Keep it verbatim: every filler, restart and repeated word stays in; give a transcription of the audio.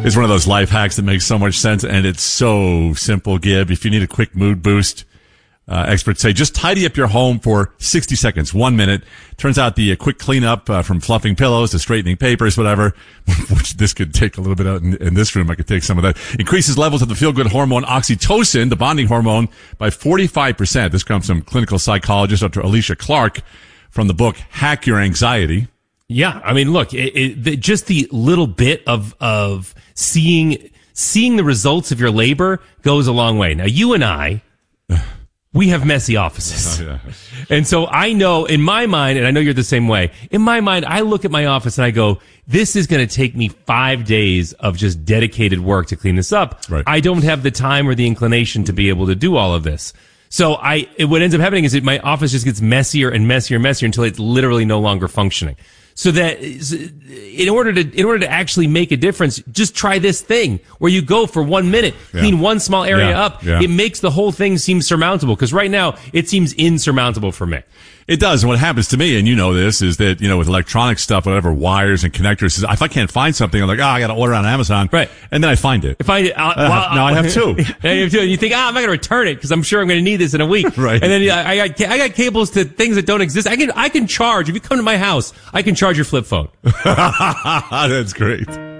It's one of those life hacks that makes so much sense, and it's so simple, Gib. If you need a quick mood boost, uh, experts say just tidy up your home for sixty seconds, one minute. Turns out the uh, quick cleanup uh, from fluffing pillows to straightening papers, whatever, which this could take a little bit out in, in this room. I could take some of that. Increases levels of the feel-good hormone oxytocin, the bonding hormone, by forty-five percent. This comes from clinical psychologist Doctor Alicia Clark from the book Hack Your Anxiety. Yeah, I mean, look, it, it, the, just the little bit of of seeing seeing the results of your labor goes a long way. Now, you and I, we have messy offices. Oh, yeah. And so I know in my mind, and I know you're the same way, in my mind, I look at my office and I go, this is going to take me five days of just dedicated work to clean this up. Right. I don't have the time or the inclination to be able to do all of this. So I, it, what ends up happening is that my office just gets messier and messier and messier until it's literally no longer functioning. So that in order to, in order to actually make a difference, just try this thing where you go for one minute, yeah. clean one small area yeah. up. Yeah. It makes the whole thing seem surmountable, because right now it seems insurmountable for me. It does. And what happens to me, and you know this, is that, you know, with electronic stuff, whatever, wires and connectors, if I can't find something, I'm like, oh, I got to order on Amazon. Right. And then I find it. If I, uh, uh, well, now I have two. Now you have two. And you think, ah, I'm not going to return it because I'm sure I'm going to need this in a week. Right. And then I, I got, I got cables to things that don't exist. I can, I can charge. If you come to my house, I can charge your flip phone. That's great.